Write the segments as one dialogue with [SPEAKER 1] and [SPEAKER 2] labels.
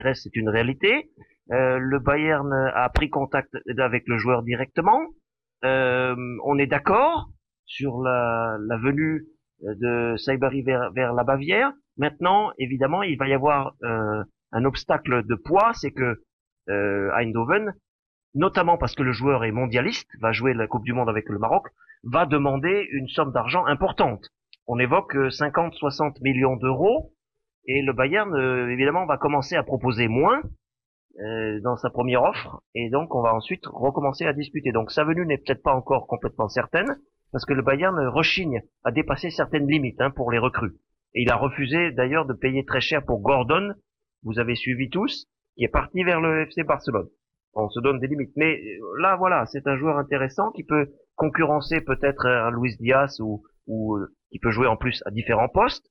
[SPEAKER 1] c'est une réalité. Le Bayern a pris contact avec le joueur directement. On est d'accord sur la venue de Saibari vers la Bavière. Maintenant, évidemment, il va y avoir un obstacle de poids, c'est que Eindhoven, notamment parce que le joueur est mondialiste, va jouer la Coupe du Monde avec le Maroc, va demander une somme d'argent importante. On évoque 50-60 millions d'euros, et le Bayern, évidemment, va commencer à proposer moins dans sa première offre, et donc on va ensuite recommencer à discuter. Donc sa venue n'est peut-être pas encore complètement certaine, parce que le Bayern rechigne à dépasser certaines limites pour les recrues. Et il a refusé d'ailleurs de payer très cher pour Gordon, vous avez suivi tous, qui est parti vers le FC Barcelone. On se donne des limites. Mais là, voilà, c'est un joueur intéressant qui peut concurrencer peut-être un Luis Diaz ou qui peut jouer en plus à différents postes,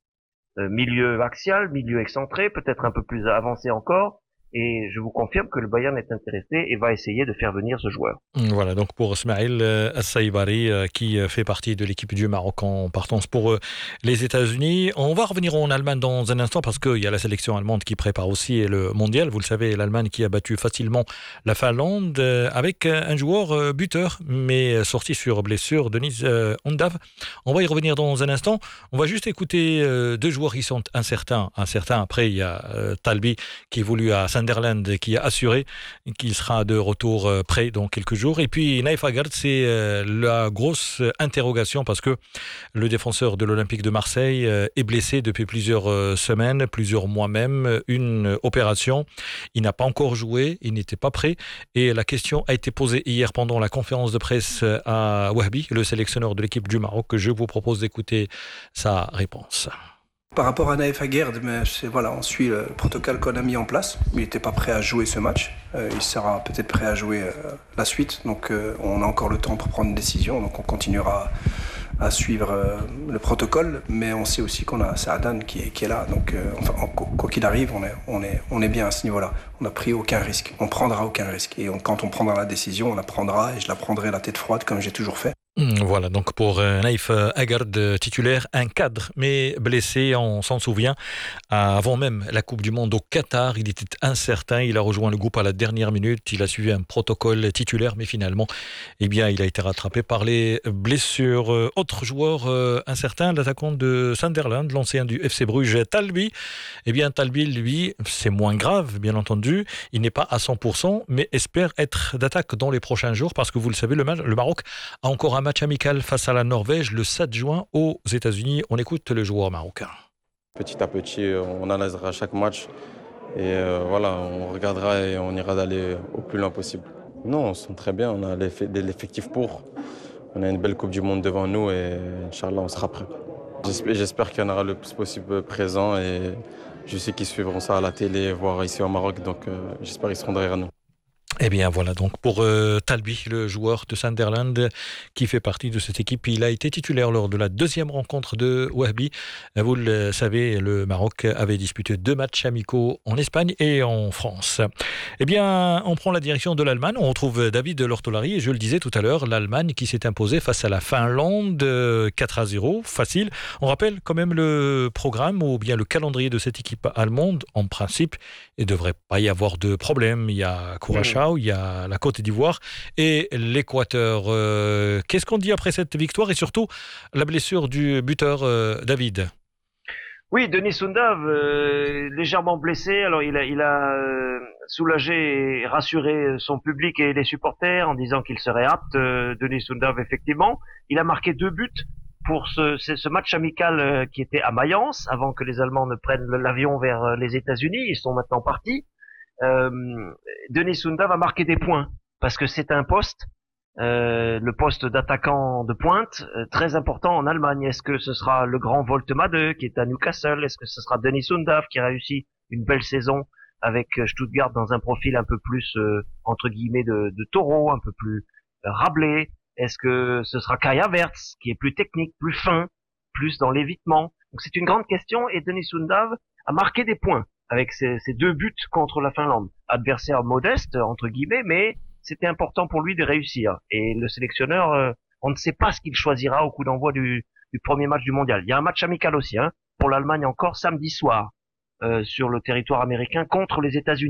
[SPEAKER 1] milieu axial, milieu excentré, peut-être un peu plus avancé encore. Et je vous confirme que le Bayern est intéressé et va essayer de faire venir ce joueur.
[SPEAKER 2] Voilà, donc pour Smaïl Saibari qui fait partie de l'équipe du Maroc en partance pour les États-Unis. On va revenir en Allemagne dans un instant parce qu'il y a la sélection allemande qui prépare aussi le mondial. Vous le savez, l'Allemagne qui a battu facilement la Finlande avec un joueur buteur, mais sorti sur blessure, Denis Undav. On va y revenir dans un instant. On va juste écouter deux joueurs qui sont incertains. Après, il y a Talbi qui évolue à Sunderland qui a assuré qu'il sera de retour prêt dans quelques jours. Et puis Naïf Aguerd, c'est la grosse interrogation parce que le défenseur de l'Olympique de Marseille est blessé depuis plusieurs semaines, plusieurs mois même, une opération. Il n'a pas encore joué, il n'était pas prêt. Et la question a été posée hier pendant la conférence de presse à Wahbi, le sélectionneur de l'équipe du Maroc. Je vous propose d'écouter sa réponse.
[SPEAKER 3] Par rapport à Naïf Aguerd, on suit le protocole qu'on a mis en place. Il n'était pas prêt à jouer ce match. Il sera peut-être prêt à jouer la suite. Donc on a encore le temps pour prendre une décision. Donc on continuera à suivre le protocole. Mais on sait aussi qu'on a Saadan qui est là. Donc quoi qu'il arrive, on est bien à ce niveau-là. On n'a pris aucun risque. On prendra aucun risque. Et quand on prendra la décision, on la prendra. Et je la prendrai la tête froide comme j'ai toujours fait.
[SPEAKER 2] Voilà, donc pour Naïf Aguerd, titulaire, un cadre, mais blessé, on s'en souvient, avant même la Coupe du Monde au Qatar, il était incertain, il a rejoint le groupe à la dernière minute, il a suivi un protocole titulaire, mais finalement, il a été rattrapé par les blessures. Autre joueur incertain, l'attaquant de Sunderland, l'ancien du FC Bruges, Talbi. Talbi, lui, c'est moins grave, bien entendu, il n'est pas à 100%, mais espère être d'attaque dans les prochains jours, parce que vous le savez, le Maroc a encore un match amical face à la Norvège le 7 juin aux États-Unis. On écoute le joueur marocain.
[SPEAKER 4] Petit à petit, on analysera chaque match et on regardera et on ira d'aller au plus loin possible. Non, on se sent très bien, on a l'effectif pour. On a une belle Coupe du Monde devant nous et Inch'Allah, on sera prêt. J'espère qu'il y en aura le plus possible présent et je sais qu'ils suivront ça à la télé, voire ici au Maroc, donc j'espère qu'ils seront derrière nous.
[SPEAKER 2] Voilà, donc pour Talbi, le joueur de Sunderland qui fait partie de cette équipe, il a été titulaire lors de la deuxième rencontre de Wahbi. Vous le savez, le Maroc avait disputé 2 matchs amicaux en Espagne et en France. On prend la direction de l'Allemagne, on retrouve David Lortolari et je le disais tout à l'heure, l'Allemagne qui s'est imposée face à la Finlande 4-0, facile. On rappelle quand même le programme ou bien le calendrier de cette équipe allemande. En principe, il ne devrait pas y avoir de problème. Il y a Curaçao, il y a la Côte d'Ivoire et l'Équateur. Qu'est-ce qu'on dit après cette victoire et surtout la blessure du buteur David?
[SPEAKER 1] Oui, Denis Undav, légèrement blessé. Alors il a soulagé et rassuré son public et les supporters en disant qu'il serait apte. Denis Undav, effectivement, il a marqué 2 buts pour ce match amical qui était à Mayence avant que les Allemands ne prennent l'avion vers les États-Unis. Ils sont maintenant partis. Denis Undav a marqué des points parce que c'est un poste, le poste d'attaquant de pointe, très important en Allemagne. Est-ce que ce sera le grand Woltemade qui est à Newcastle? Est-ce que ce sera Denis Undav qui a réussi une belle saison avec Stuttgart dans un profil un peu plus entre guillemets de taureau, un peu plus rablé? Est-ce que ce sera Kai Havertz qui est plus technique, plus fin, plus dans l'évitement? Donc c'est une grande question et Denis Undav a marqué des points avec ses 2 buts contre la Finlande. Adversaire modeste, entre guillemets, mais c'était important pour lui de réussir. Et le sélectionneur, on ne sait pas ce qu'il choisira au coup d'envoi du premier match du mondial. Il y a un match amical aussi, pour l'Allemagne encore samedi soir. sur le territoire américain contre les États-Unis.